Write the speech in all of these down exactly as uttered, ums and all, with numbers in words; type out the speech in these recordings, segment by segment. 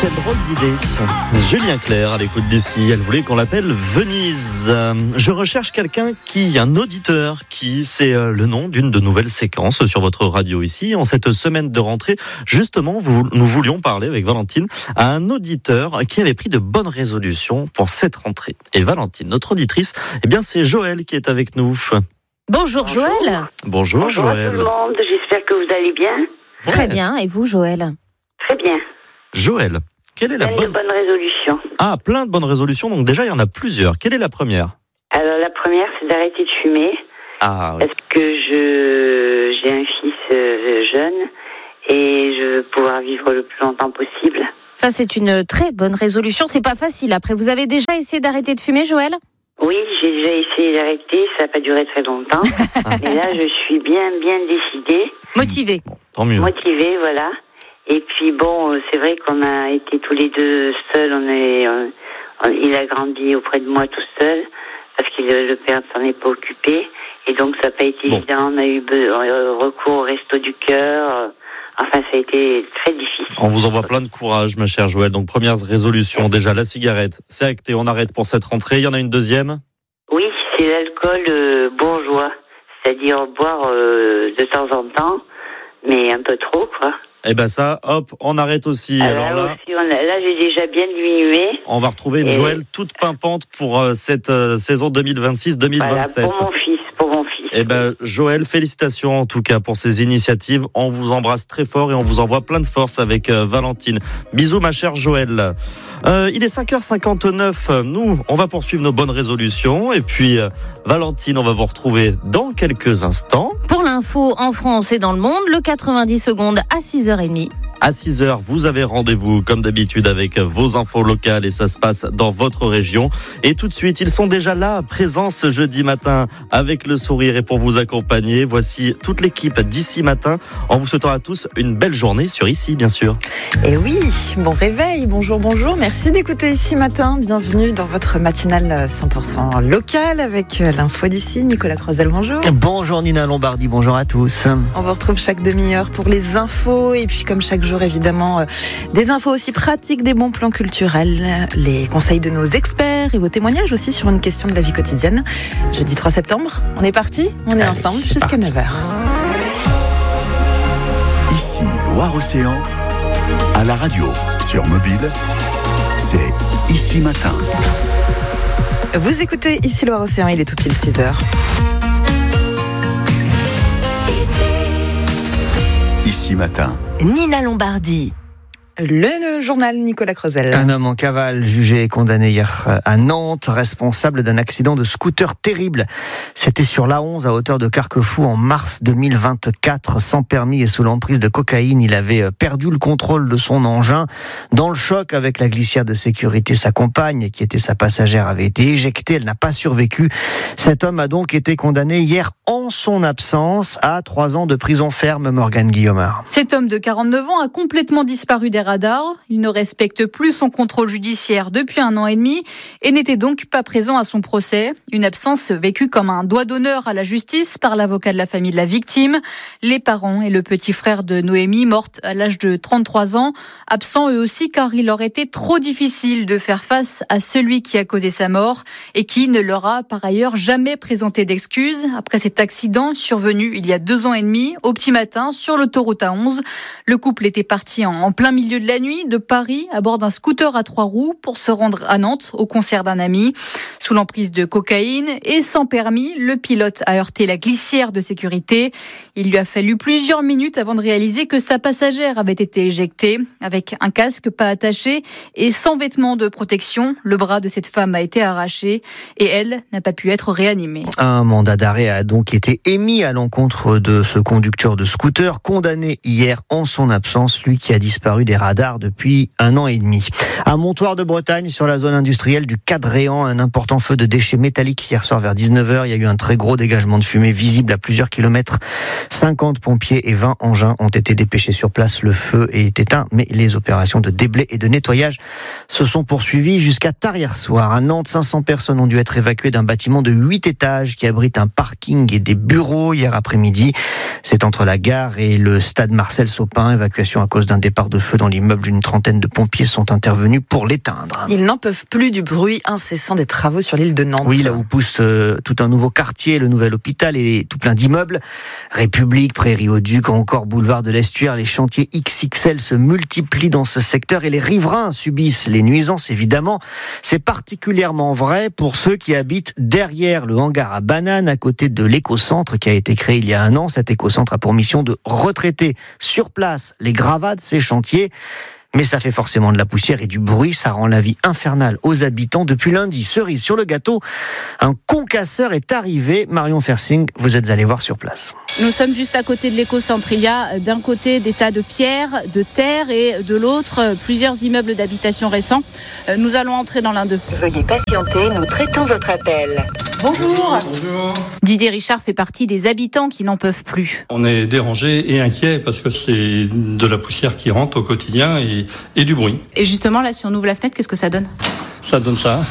Quelle drôle d'idée. Julien Clerc à l'écoute d'ici, elle voulait qu'on l'appelle Venise. Je recherche quelqu'un qui, un auditeur qui, c'est le nom d'une de nouvelles séquences sur votre radio ici. En cette semaine de rentrée, justement, vous, nous voulions parler avec Valentine à un auditeur qui avait pris de bonnes résolutions pour cette rentrée. Et Valentine, notre auditrice, eh bien c'est Joël qui est avec nous. Bonjour, Bonjour. Joël. Bonjour, Bonjour Joël. à tout le monde, j'espère que vous allez bien. Ouais. Très bien, et vous Joël? Très bien. Joël, quelle est la plein bonne... de bonnes résolutions. Ah, plein de bonnes résolutions, donc déjà il y en a plusieurs. Quelle est la première? Alors la première, c'est d'arrêter de fumer. Ah, oui. Parce que je j'ai un fils euh, jeune et je veux pouvoir vivre le plus longtemps possible. Ça, c'est une très bonne résolution. C'est pas facile. Après, vous avez déjà essayé d'arrêter de fumer, Joël? Oui, j'ai déjà essayé d'arrêter, ça n'a pas duré très longtemps. Mais là, je suis bien, bien décidée. Motivée. Bon, tant mieux. Motivée, voilà. Et puis bon, c'est vrai qu'on a été tous les deux seuls. On est, on, on, il a grandi auprès de moi tout seul parce que le, le père ne s'en est pas occupé. Et donc, ça n'a pas été bon. évident. On a eu be- recours au resto du cœur. Enfin, ça a été très difficile. On vous envoie plein de courage, ma chère Joël. Donc, première résolution, déjà, la cigarette. C'est acté, on arrête pour cette rentrée. Il y en a une deuxième? Oui, c'est l'alcool euh, bourgeois. C'est-à-dire boire euh, de temps en temps, mais un peu trop, quoi. Eh ben ça, hop, on arrête aussi. Alors, Alors là, aussi, on a, là, j'ai déjà bien diminué. on va retrouver une Et... Joël toute pimpante pour euh, cette euh, saison deux mille vingt-six deux mille vingt-sept. Voilà, pour mon fils, pour mon fils. Eh ben, Joël, félicitations en tout cas pour ces initiatives. On vous embrasse très fort et on vous envoie plein de force avec euh, Valentine. Bisous, ma chère Joël. Euh, il est cinq heures cinquante-neuf. Nous, on va poursuivre nos bonnes résolutions. Et puis, euh, Valentine, on va vous retrouver dans quelques instants. Pour l'info en France et dans le monde, le quatre-vingt-dix secondes à six heures trente. À six heures, vous avez rendez-vous, comme d'habitude, avec vos infos locales et ça se passe dans votre région. Et tout de suite, ils sont déjà là, présents ce jeudi matin, avec le sourire et pour vous accompagner. Voici toute l'équipe d'Ici Matin, en vous souhaitant à tous une belle journée sur Ici, bien sûr. Et oui, bon réveil, bonjour, bonjour. Merci d'écouter Ici Matin. Bienvenue dans votre matinale cent pour cent locale avec l'info d'ici. Nicolas Croisel, bonjour. Bonjour Nina Lombardi, bonjour à tous. On vous retrouve chaque demi-heure pour les infos et puis comme chaque jour, évidemment, euh, des infos aussi pratiques, des bons plans culturels, les conseils de nos experts et vos témoignages aussi sur une question de la vie quotidienne. Jeudi trois septembre, on est parti, on est Allez, ensemble jusqu'à parti. neuf heures. Ici, Loire-Océan, à la radio, sur mobile, c'est Ici Matin. Vous écoutez Ici Loire-Océan, il est tout pile six heures. Ici Matin. Nina Lombardi. Le journal Nicolas Croisel. Un homme en cavale jugé et condamné hier à Nantes, responsable d'un accident de scooter terrible. C'était sur l'A onze à hauteur de Carquefou en mars deux mille vingt-quatre. Sans permis et sous l'emprise de cocaïne, il avait perdu le contrôle de son engin. Dans le choc avec la glissière de sécurité, sa compagne, qui était sa passagère, avait été éjectée. Elle n'a pas survécu. Cet homme a donc été condamné hier en son absence à trois ans de prison ferme. Morgane Guillaumard. Cet homme de quarante-neuf ans a complètement disparu des radars. Il ne respecte plus son contrôle judiciaire depuis un an et demi et n'était donc pas présent à son procès. Une absence vécue comme un doigt d'honneur à la justice par l'avocat de la famille de la victime. Les parents et le petit frère de Noémie, morte à l'âge de trente-trois ans, absents eux aussi car il leur était trop difficile de faire face à celui qui a causé sa mort et qui ne leur a par ailleurs jamais présenté d'excuses après cet accident survenu il y a deux ans et demi au petit matin sur l'autoroute A onze. Le couple était parti en, en plein milieu de la nuit de Paris à bord d'un scooter à trois roues pour se rendre à Nantes au concert d'un ami. Sous l'emprise de cocaïne et sans permis, le pilote a heurté la glissière de sécurité. Il lui a fallu plusieurs minutes avant de réaliser que sa passagère avait été éjectée avec un casque pas attaché et sans vêtements de protection. Le bras de cette femme a été arraché et elle n'a pas pu être réanimée. Un mandat d'arrêt a donc été émis à l'encontre de ce conducteur de scooter condamné hier en son absence, lui qui a disparu des radars depuis un an et demi. À Montoire de Bretagne, sur la zone industrielle du Cadréan, un important feu de déchets métalliques hier soir vers dix-neuf heures. Il y a eu un très gros dégagement de fumée visible à plusieurs kilomètres. cinquante pompiers et vingt engins ont été dépêchés sur place. Le feu est éteint, mais les opérations de déblai et de nettoyage se sont poursuivies jusqu'à tard hier soir. À Nantes, cinq cents personnes ont dû être évacuées d'un bâtiment de huit étages qui abrite un parking et des bureaux hier après-midi. C'est entre la gare et le stade Marcel Sopin. Évacuation à cause d'un départ de feu dans l'immeuble. Une trentaine de pompiers sont intervenus pour l'éteindre. Ils n'en peuvent plus du bruit incessant des travaux sur l'île de Nantes. Oui, là où pousse euh, tout un nouveau quartier, le nouvel hôpital et tout plein d'immeubles. République, Prairie au Duc, encore boulevard de l'Estuaire, les chantiers X X L se multiplient dans ce secteur et les riverains subissent les nuisances, évidemment. C'est particulièrement vrai pour ceux qui habitent derrière le hangar à bananes, à côté de l'écocentre qui a été créé il y a un an. Cet écocentre a pour mission de retraiter sur place les gravats de ces chantiers. Mais ça fait forcément de la poussière et du bruit, ça rend la vie infernale aux habitants. Depuis lundi, cerise sur le gâteau, un concasseur est arrivé. Marion Fersing, vous êtes allé voir sur place. Nous sommes juste à côté de l'écocentre. Il y a d'un côté des tas de pierres, de terre et de l'autre plusieurs immeubles d'habitation récents. Nous allons entrer dans l'un d'eux. Veuillez patienter, nous traitons votre appel. Bonjour. Bonjour. Didier Richard fait partie des habitants qui n'en peuvent plus. On est dérangé et inquiet parce que c'est de la poussière qui rentre au quotidien et, et du bruit. Et justement, là, si on ouvre la fenêtre, qu'est-ce que ça donne ? Ça donne ça.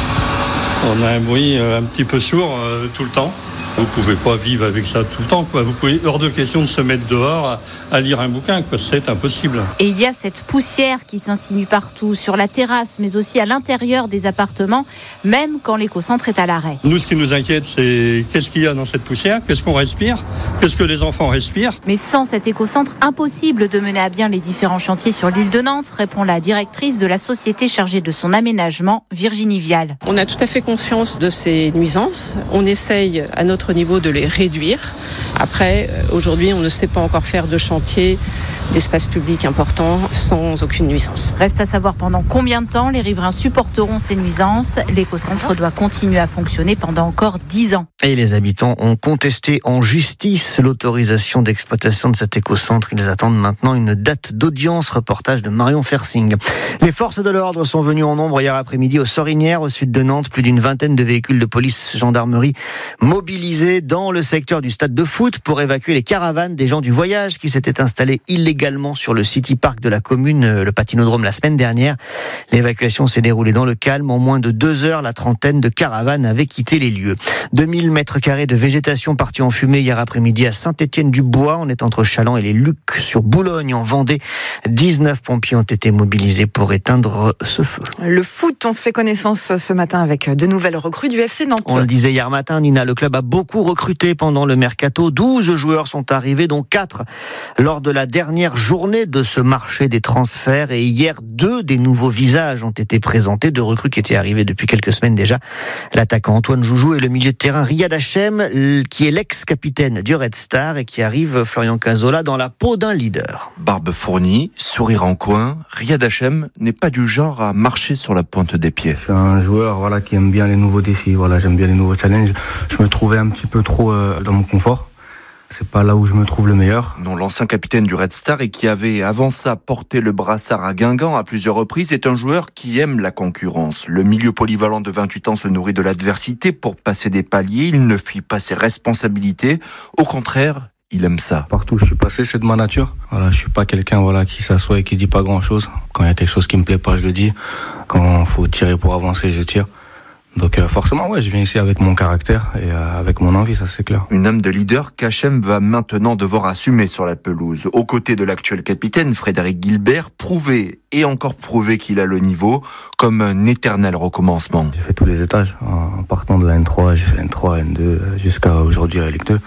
On a un bruit un petit peu sourd euh, tout le temps. Vous pouvez pas vivre avec ça tout le temps, quoi. Vous pouvez, hors de question de se mettre dehors à, à lire un bouquin, quoi. C'est impossible. Et il y a cette poussière qui s'insinue partout, sur la terrasse, mais aussi à l'intérieur des appartements, même quand l'écocentre est à l'arrêt. Nous, ce qui nous inquiète, c'est qu'est-ce qu'il y a dans cette poussière, qu'est-ce qu'on respire, qu'est-ce que les enfants respirent. Mais sans cet écocentre, impossible de mener à bien les différents chantiers sur l'île de Nantes, répond la directrice de la société chargée de son aménagement, Virginie Vial. On a tout à fait conscience de ces nuisances. On essaye à notre niveau de les réduire. Après, aujourd'hui, on ne sait pas encore faire de chantier d'espace public important sans aucune nuisance. Reste à savoir pendant combien de temps les riverains supporteront ces nuisances. L'écocentre doit continuer à fonctionner pendant encore dix ans. Et les habitants ont contesté en justice l'autorisation d'exploitation de cet écocentre. Ils attendent maintenant une date d'audience. Reportage de Marion Fersing. Les forces de l'ordre sont venues en nombre hier après-midi aux Sorinières, au sud de Nantes. Plus d'une vingtaine de véhicules de police gendarmerie mobilisés dans le secteur du stade de foot pour évacuer les caravanes des gens du voyage qui s'étaient installés illégalement sur le City Park de la commune, le patinodrome, la semaine dernière. L'évacuation s'est déroulée dans le calme. En moins de deux heures, la trentaine de caravanes avaient quitté les lieux. deux mille mètres carrés de végétation partis en fumée hier après-midi à Saint-Étienne-du-Bois. On est entre Chaland et les Lucs sur Boulogne en Vendée. dix-neuf pompiers ont été mobilisés pour éteindre ce feu. Le foot, on fait connaissance ce matin avec de nouvelles recrues du F C Nantes. On le disait hier matin, Nina, le club a beaucoup recruté pendant le mercato. douze joueurs sont arrivés, dont quatre lors de la dernière journée de ce marché des transferts. Et hier, deux des nouveaux visages ont été présentés, deux recrues qui étaient arrivées depuis quelques semaines déjà. L'attaquant Antoine Joujou et le milieu de terrain Riyad Hachem, qui est l'ex-capitaine du Red Star et qui arrive, Florian Cazorla, dans la peau d'un leader. Barbe fournie, sourire en coin, Riyad Hachem n'est pas du genre à marcher sur la pointe des pieds. Je suis un joueur voilà, qui aime bien les nouveaux défis, voilà, j'aime bien les nouveaux challenges. Je me trouvais un petit peu trop euh, dans mon confort. C'est pas là où je me trouve le meilleur. Non, l'ancien capitaine du Red Star et qui avait avant ça porté le brassard à Guingamp à plusieurs reprises est un joueur qui aime la concurrence. Le milieu polyvalent de vingt-huit ans se nourrit de l'adversité pour passer des paliers. Il ne fuit pas ses responsabilités. Au contraire, il aime ça. Partout où je suis passé, c'est de ma nature. Voilà, je suis pas quelqu'un voilà, qui s'assoit et qui dit pas grand chose. Quand il y a quelque chose qui me plaît pas, je le dis. Quand il faut tirer pour avancer, je tire. Donc euh, forcément, ouais, je viens ici avec mon caractère et euh, avec mon envie, ça c'est clair. Une âme de leader qu'Hachem va maintenant devoir assumer sur la pelouse. Aux côtés de l'actuel capitaine, Frédéric Guilbert, prouver et encore prouver qu'il a le niveau, comme un éternel recommencement. J'ai fait tous les étages, en partant de la N trois, j'ai fait N trois, N deux, jusqu'à aujourd'hui à la Ligue deux.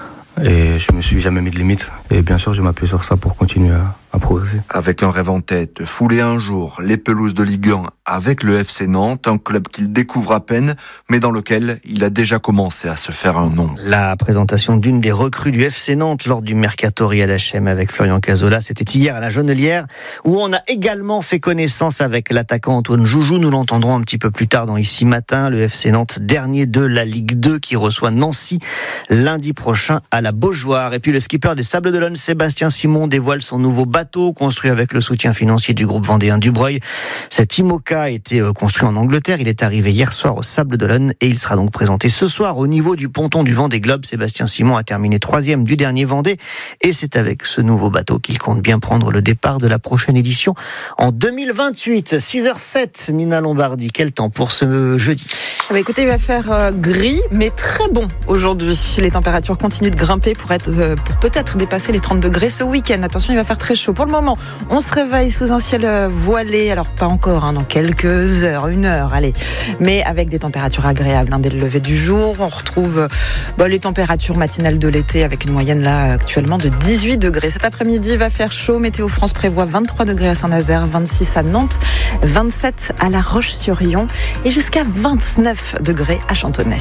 Et je me suis jamais mis de limite. Et bien sûr, je m'appuie sur ça pour continuer à, à progresser. Avec un rêve en tête, fouler un jour les pelouses de Ligue un avec le F C Nantes, un club qu'il découvre à peine, mais dans lequel il a déjà commencé à se faire un nom. La présentation d'une des recrues du F C Nantes lors du mercato Riyad Hachem avec Florian Cazorla, c'était hier à la Jonelière, où on a également fait connaissance avec l'attaquant Antoine Joujou. Nous l'entendrons un petit peu plus tard dans Ici Matin. Le F C Nantes, dernier de la Ligue deux, qui reçoit Nancy lundi prochain à la Beaujoire. Et puis le skipper des Sables d'Olonne, Sébastien Simon, dévoile son nouveau bateau construit avec le soutien financier du groupe vendéen Dubreuil. Cet IMOCA a été construit en Angleterre. Il est arrivé hier soir aux Sables d'Olonne et il sera donc présenté ce soir au niveau du ponton du Vendée Globe. Sébastien Simon a terminé troisième du dernier Vendée et c'est avec ce nouveau bateau qu'il compte bien prendre le départ de la prochaine édition en deux mille vingt-huit. six heures zéro sept, Nina Lombardi. Quel temps pour ce jeudi? Bah écoutez, il va faire euh, gris, mais très bon aujourd'hui. Les températures continuent de grimper pour, être, euh, pour peut-être dépasser les trente degrés ce week-end. Attention, il va faire très chaud. Pour le moment, on se réveille sous un ciel euh, voilé. Alors, pas encore, hein, dans quelques heures, une heure, allez. Mais avec des températures agréables hein, dès le lever du jour. On retrouve euh, bah, les températures matinales de l'été avec une moyenne là actuellement de dix-huit degrés. Cet après-midi, il va faire chaud. Météo France prévoit vingt-trois degrés à Saint-Nazaire, vingt-six à Nantes, vingt-sept à La Roche-sur-Yon et jusqu'à vingt-neuf degrés à Chantonnay.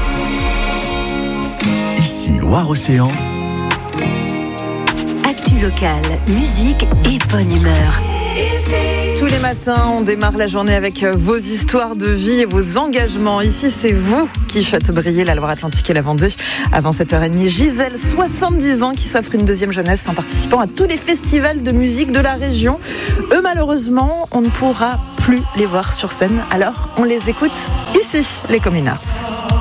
Ici Loire-Océan. Actu locale, musique et bonne humeur. Tous les matins, on démarre la journée avec vos histoires de vie et vos engagements. Ici, c'est vous qui faites briller la Loire-Atlantique et la Vendée. Avant sept heures trente, Gisèle, soixante-dix ans, qui s'offre une deuxième jeunesse en participant à tous les festivals de musique de la région. Eux, malheureusement, on ne pourra plus les voir sur scène. Alors, on les écoute ici, les Communards.